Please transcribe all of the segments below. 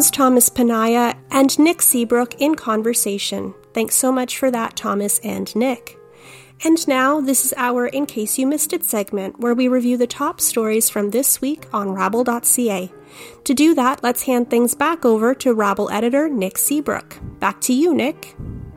was Thomas Panaya and Nick Seabrook in conversation. Thanks so much for that, Thomas and Nick. And now, this is our In Case You Missed It segment, where we review the top stories from this week on Rabble.ca. To do that, let's hand things back over to Rabble editor Nick Seabrook. Back to you, Nick.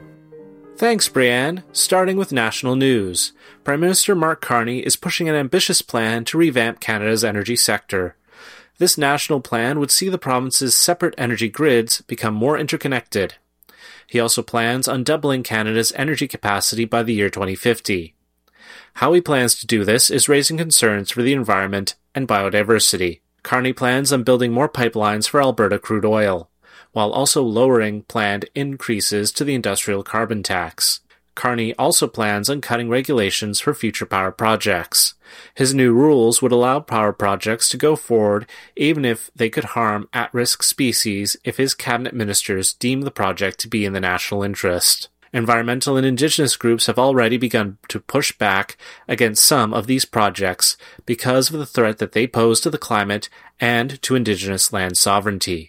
Thanks, Brianne. Starting with national news. Prime Minister Mark Carney is pushing an ambitious plan to revamp Canada's energy sector. This national plan would see the province's separate energy grids become more interconnected. He also plans on doubling Canada's energy capacity by the year 2050. How he plans to do this is raising concerns for the environment and biodiversity. Carney plans on building more pipelines for Alberta crude oil, while also lowering planned increases to the industrial carbon tax. Carney also plans on cutting regulations for future power projects. His new rules would allow power projects to go forward even if they could harm at-risk species if his cabinet ministers deem the project to be in the national interest. Environmental and Indigenous groups have already begun to push back against some of these projects because of the threat that they pose to the climate and to Indigenous land sovereignty.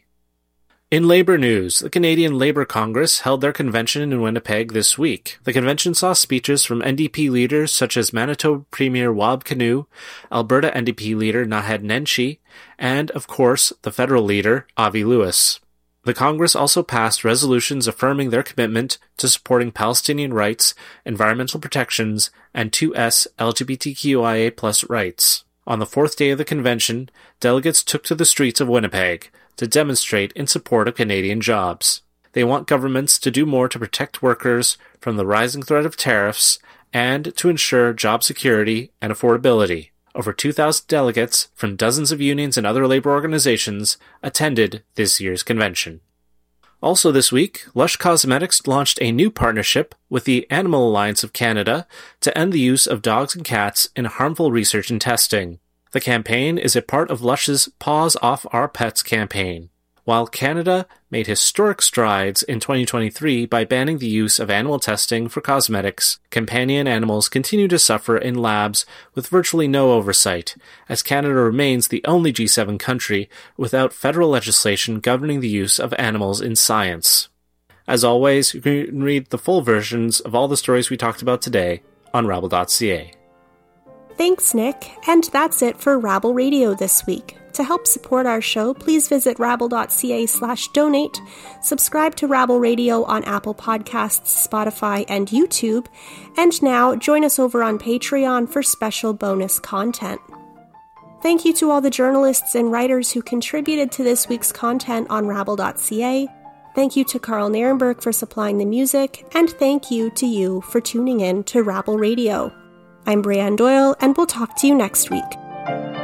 In Labour news, the Canadian Labour Congress held their convention in Winnipeg this week. The convention saw speeches from NDP leaders such as Manitoba Premier Wab Kinew, Alberta NDP leader Naheed Nenshi, and, of course, the federal leader, Avi Lewis. The Congress also passed resolutions affirming their commitment to supporting Palestinian rights, environmental protections, and 2S LGBTQIA+ rights. On the fourth day of the convention, delegates took to the streets of Winnipeg to demonstrate in support of Canadian jobs. They want governments to do more to protect workers from the rising threat of tariffs and to ensure job security and affordability. Over 2,000 delegates from dozens of unions and other labor organizations attended this year's convention. Also this week, Lush Cosmetics launched a new partnership with the Animal Alliance of Canada to end the use of dogs and cats in harmful research and testing. The campaign is a part of Lush's Paws Off Our Pets campaign. While Canada made historic strides in 2023 by banning the use of animal testing for cosmetics, companion animals continue to suffer in labs with virtually no oversight, as Canada remains the only G7 country without federal legislation governing the use of animals in science. As always, you can read the full versions of all the stories we talked about today on Rabble.ca. Thanks, Nick. And that's it for Rabble Radio this week. To help support our show, please visit rabble.ca/donate, subscribe to Rabble Radio on Apple Podcasts, Spotify, and YouTube, and now join us over on Patreon for special bonus content. Thank you to all the journalists and writers who contributed to this week's content on Rabble.ca. Thank you to Carl Nierenberg for supplying the music, and thank you to you for tuning in to Rabble Radio. I'm Brianne Doyle, and we'll talk to you next week.